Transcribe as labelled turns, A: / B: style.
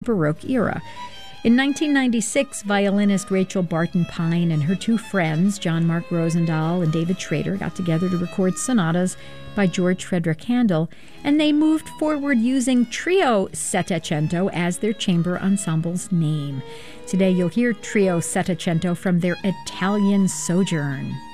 A: Baroque era. In 1996, violinist Rachel Barton Pine and her two friends, John Mark Rosendahl and David Schrader, got together to record sonatas by George Frederick Handel, and they moved forward using Trio Settecento as their chamber ensemble's name. Today you'll hear Trio Settecento from their Italian sojourn.